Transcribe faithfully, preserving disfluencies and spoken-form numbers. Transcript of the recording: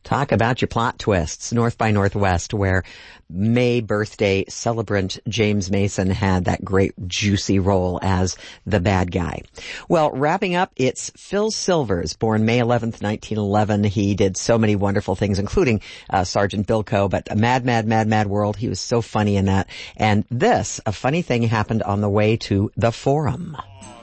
Talk about your plot twists. North by Northwest, where May birthday celebrant James Mason had that great juicy role as the bad guy. Well, wrapping up, it's Phil Silvers, born May eleventh, nineteen eleven. He did so many wonderful things, including uh, Sergeant Bilko, but a Mad, Mad, Mad, Mad World. He was so funny in that. And this, a funny thing happened on the way to the Forum.